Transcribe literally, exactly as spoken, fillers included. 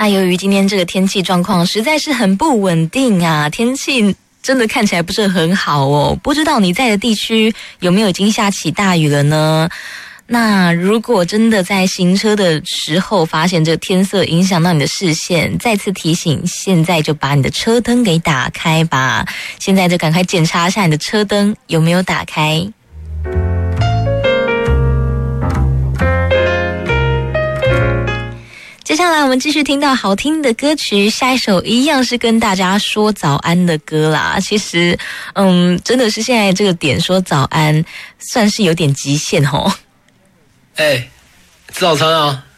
那由于今天这个天气状况实在是很不稳定啊，天气真的看起来不是很好哦，不知道你在的地区有没有已经下起大雨了呢？那如果真的在行车的时候发现这个天色影响到你的视线，再次提醒，现在就把你的车灯给打开吧。现在就赶快检查一下你的车灯有没有打开。接下来我们继续听到好听的歌曲，下一首一样是跟大家说早安的歌啦。其实嗯，真的是现在这个点说早安算是有点极限哦。 哎，吃早餐啊。